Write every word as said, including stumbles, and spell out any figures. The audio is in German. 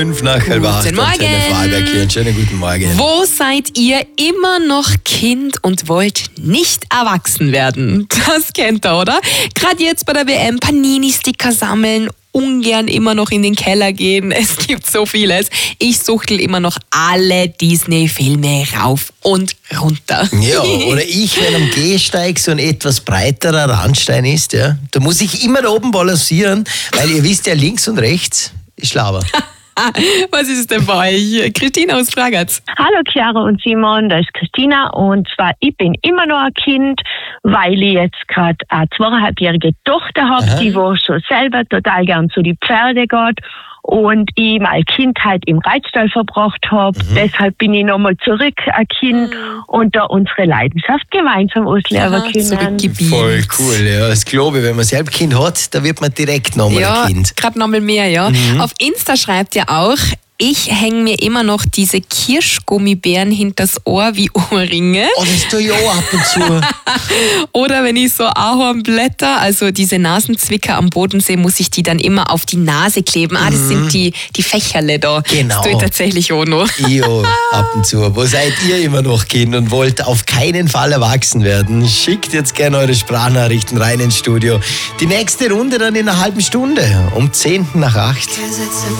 Fünf nach halb acht. Guten Morgen. Schönen guten Morgen. Wo seid ihr immer noch Kind und wollt nicht erwachsen werden? Das kennt ihr, oder? Gerade jetzt bei der W M, Panini-Sticker sammeln, ungern immer noch in den Keller gehen. Es gibt so vieles. Ich suchtel immer noch alle Disney-Filme rauf und runter. Ja, oder ich, wenn am Gehsteig so ein etwas breiterer Randstein ist, ja, da muss ich immer da oben balancieren, weil ihr wisst ja, links und rechts ist Schlauber. Was ist es denn bei euch? Christina aus Fragatz. Hallo Chiara und Simon, da ist Christina und zwar, ich bin immer noch ein Kind, weil ich jetzt gerade eine zweieinhalbjährige Tochter habe, die wo schon selber total gern zu die Pferde geht und ich meine Kindheit im Reitstall verbracht habe. Mhm. Deshalb bin ich nochmal zurück ein Kind mhm. und da unsere Leidenschaft gemeinsam ausleben können. Voll cool, ja. Das glaube ich, wenn man selbst Kind hat, da wird man direkt nochmal ja, ein Kind. Gerade nochmal mehr, ja. Mhm. Auf Insta schreibt ihr auch, ich hänge mir immer noch diese Kirschgummibären hinters Ohr wie Ohrringe. Oh, das tue ich auch ab und zu. Oder wenn ich so Ahornblätter, also diese Nasenzwicker am Boden sehe, muss ich die dann immer auf die Nase kleben. Ah, das mhm. sind die, die Fächerle da. Genau. Das tue ich tatsächlich auch noch. Ich auch, ab und zu. Wo seid ihr immer noch Kind und wollt auf keinen Fall erwachsen werden? Schickt jetzt gerne eure Sprachnachrichten rein ins Studio. Die nächste Runde dann in einer halben Stunde, um zehn nach acht.